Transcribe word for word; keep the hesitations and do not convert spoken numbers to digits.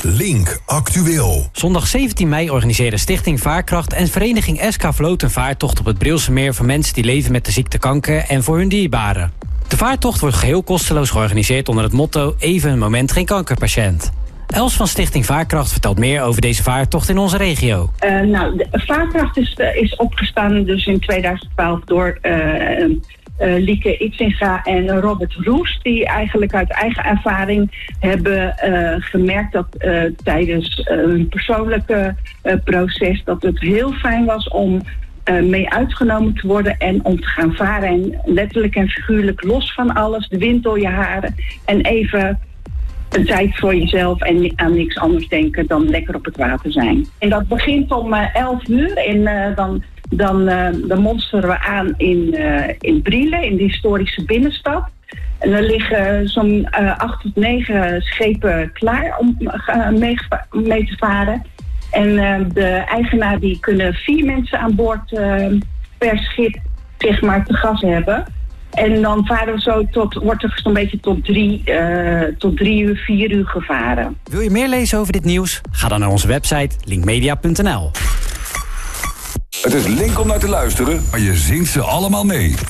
Link Actueel. Zondag zeventien mei organiseren Stichting Vaarkracht en vereniging S K Vloot een vaartocht op het Brielse Meer voor mensen die leven met de ziekte kanker en voor hun dierbaren. De vaartocht wordt geheel kosteloos georganiseerd onder het motto Even een moment geen kankerpatiënt. Els van Stichting Vaarkracht vertelt meer over deze vaartocht in onze regio. Uh, nou, de Vaarkracht is, uh, is opgestaan dus in tweeduizend twaalf door uh, uh, Lieke Itzinga en Robert Roes, die eigenlijk uit eigen ervaring hebben uh, gemerkt dat uh, tijdens uh, hun persoonlijke uh, proces dat het heel fijn was om uh, mee uitgenomen te worden en om te gaan varen. En letterlijk en figuurlijk los van alles, de wind door je haren en even een tijd voor jezelf en aan niks anders denken dan lekker op het water zijn. En dat begint om uh, elf uur en uh, dan, dan, uh, dan monsteren we aan in, uh, in Brielle, in de historische binnenstad. En er liggen zo'n uh, acht tot negen schepen klaar om uh, mee, mee te varen. En uh, de eigenaar die kunnen vier mensen aan boord uh, per schip zeg maar te gast hebben. En dan varen we zo tot, wordt er zo'n beetje tot drie, uh, tot drie uur, vier uur gevaren. Wil je meer lezen over dit nieuws? Ga dan naar onze website linkmedia punt n l. Het is Link om naar te luisteren, maar je zingt ze allemaal mee.